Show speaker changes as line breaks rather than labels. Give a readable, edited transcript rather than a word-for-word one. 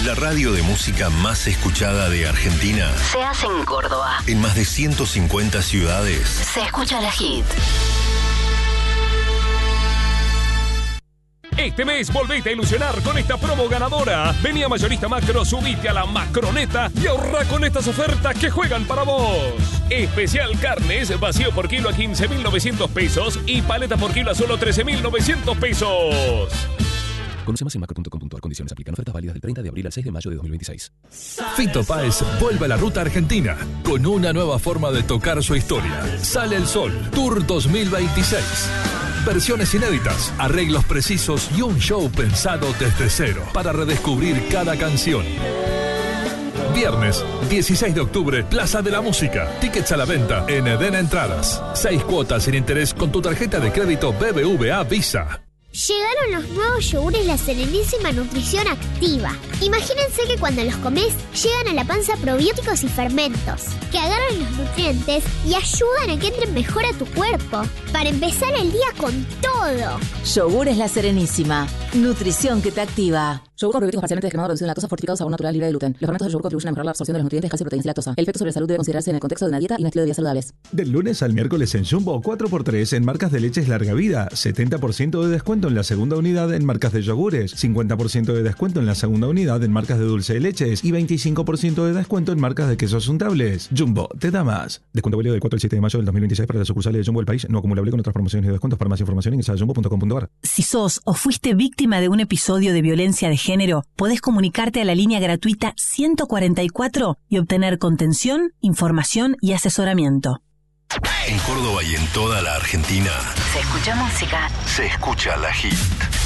La radio de música más escuchada de Argentina
se hace en Córdoba.
En más de 150 ciudades
Se escucha la hit.
Este mes volvete a ilusionar con esta promo ganadora. Vení a Mayorista Macro, subite a la Macroneta y ahorra con estas ofertas que juegan para vos. Especial carnes, vacío por kilo a 15.900 pesos y paleta por kilo a solo 13.900 pesos.
Conoce más en macro.com.ar. Condiciones aplican. Ofertas válidas del 30 de abril al 6 de mayo de 2026.
Fito Páez vuelve a la ruta argentina con una nueva forma de tocar su historia. Sale el Sol, Tour 2026. Versiones inéditas, arreglos precisos y un show pensado desde cero para redescubrir cada canción. Viernes, 16 de octubre, Plaza de la Música. Tickets a la venta en Eden Entradas. 6 cuotas sin interés con tu tarjeta de crédito BBVA Visa.
Llegaron los nuevos yogures La Serenísima Nutrición Activa. Imagínense que cuando los comes llegan a la panza probióticos y fermentos que agarran los nutrientes y ayudan a que entren mejor a tu cuerpo para empezar el día con todo.
Yogures La Serenísima. Nutrición que te activa.
Yogur con probióticos parcialmente descremados, reducidos en lactosa, fortificados, sabor natural, libre de gluten. Los fermentos del yogur contribuyen a mejorar la absorción de los nutrientes, calcio, proteínas y lactosa. El efecto sobre la salud debe considerarse en el contexto de una dieta y un estilo de vida saludables.
Del lunes al miércoles en Jumbo, 4x3 en marcas de leches larga vida, 70% de descuento en la segunda unidad en marcas de yogures, 50% de descuento en la segunda unidad en marcas de dulce de leches y 25% de descuento en marcas de quesos untables. Jumbo, te da más. Descuento válido del 4 al 7 de mayo del 2026 para las sucursales de Jumbo del país, no acumulable con otras promociones y descuentos. Para más información ingresa a jumbo.com.ar.
Si sos o fuiste víctima de un episodio de violencia de género, podés comunicarte a la línea gratuita 144 y obtener contención, información y asesoramiento.
En Córdoba y en toda la Argentina
Se escucha música.
se escucha la hit.